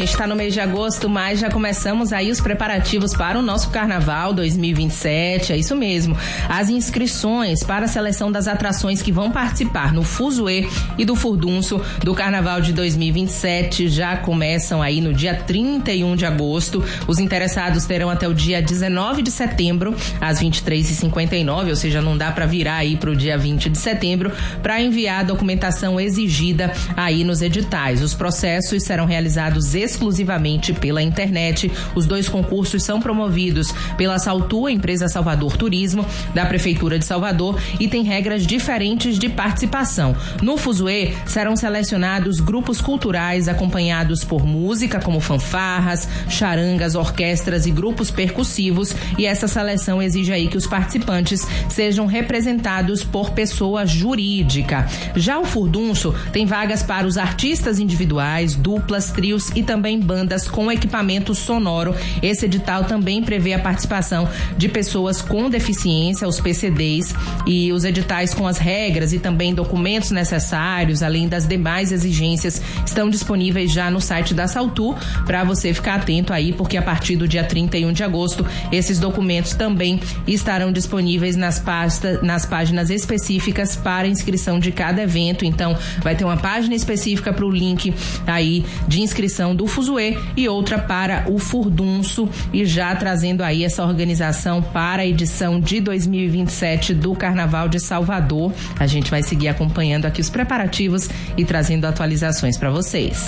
gente está no mês de agosto, mas já começamos aí os preparativos para o nosso Carnaval 2027, é isso mesmo. As inscrições para a seleção das atrações que vão participar no Fuzuê e do Furdunço do Carnaval de 2027 já começam aí no dia 31 de agosto. Os interessados terão até o dia 19 de setembro, às 23h59, ou seja, não dá para virar aí para o dia 20 de setembro, para enviar a documentação exigida aí nos editais. Os processos serão realizados exclusivamente pela internet. Os dois concursos são promovidos pela Saltua, empresa Salvador Turismo, da Prefeitura de Salvador, e tem regras diferentes de participação. No Fuzuê serão selecionados grupos culturais acompanhados por música, como fanfarras, charangas, orquestras e grupos percussivos, e essa seleção exige aí que os participantes sejam representados por pessoa jurídica. Já o Furdunço tem vagas para os artistas individuais, duplas, trios e também bandas com equipamento sonoro. Esse edital também prevê a participação de pessoas com deficiência, os PCDs, e os editais com as regras e também documentos necessários, além das demais exigências, estão disponíveis já no site da Saltu, para você ficar atento aí, porque a partir do dia 31 de agosto, esses documentos também estarão disponíveis nas páginas específicas para inscrição de cada evento. Então, vai ter uma página específica para o link aí de inscrição do Fuzuê e outra para o Furdunço, e já trazendo aí essa organização para a edição de 2027 do Carnaval de Salvador. A gente vai seguir acompanhando aqui os preparativos e trazendo atualizações para vocês.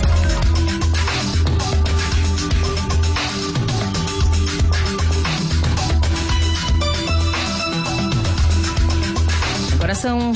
Agora são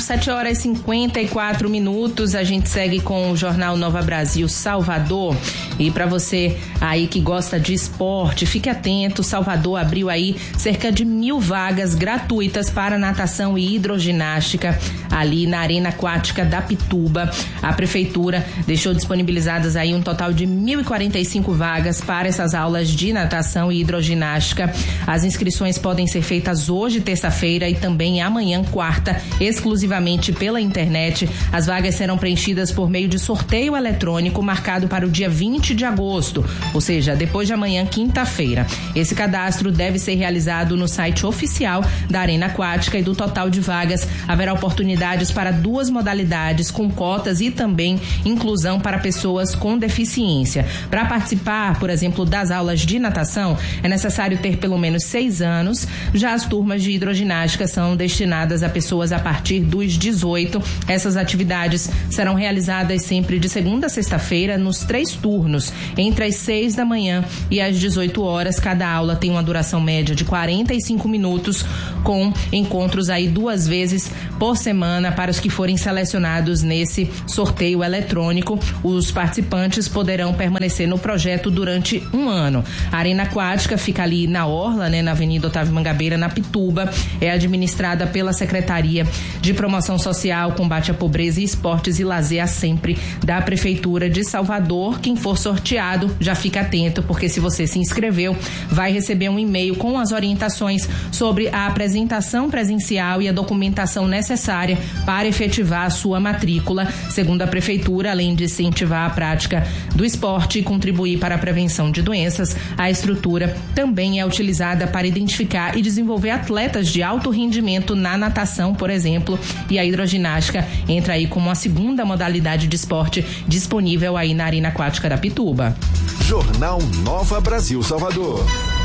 7h54, a gente segue com o Jornal Nova Brasil Salvador. E para você aí que gosta de esporte, fique atento, Salvador abriu aí cerca de 1.000 vagas gratuitas para natação e hidroginástica ali na Arena Aquática da Pituba. A Prefeitura deixou disponibilizadas aí um total de 1.045 vagas para essas aulas de natação e hidroginástica. As inscrições podem ser feitas hoje, terça-feira, e também amanhã, quarta, exclusivamente pela internet. As vagas serão preenchidas por meio de sorteio eletrônico marcado para o dia 20 de agosto, ou seja, depois de amanhã, quinta-feira. Esse cadastro deve ser realizado no site oficial da Arena Aquática, e do total de vagas haverá oportunidades para 2 modalidades com cotas e também inclusão para pessoas com deficiência. Para participar, por exemplo, das aulas de natação, é necessário ter pelo menos 6 anos. Já as turmas de hidroginástica são destinadas a pessoas a partir dos 18. Essas atividades serão realizadas sempre de segunda a sexta-feira nos 3 turnos, entre as 6 da manhã e as 18 horas. Cada aula tem uma duração média de 45 minutos, com encontros aí 2 vezes por semana para os que forem selecionados nesse sorteio eletrônico. Os participantes poderão permanecer no projeto durante 1 ano. A Arena Aquática fica ali na Orla, na Avenida Otávio Mangabeira, na Pituba. É administrada pela Secretaria de Promoção Social, Combate à Pobreza e Esportes e Lazer, a sempre, da Prefeitura de Salvador. Quem for sorteado, já fica atento, porque se você se inscreveu, vai receber um e-mail com as orientações sobre a apresentação presencial e a documentação necessária para efetivar a sua matrícula. Segundo a Prefeitura, além de incentivar a prática do esporte e contribuir para a prevenção de doenças, a estrutura também é utilizada para identificar e desenvolver atletas de alto rendimento na natação, por exemplo, e a hidroginástica entra aí como a segunda modalidade de esporte disponível aí na Arena Aquática da Pituba. Jornal Nova Brasil Salvador.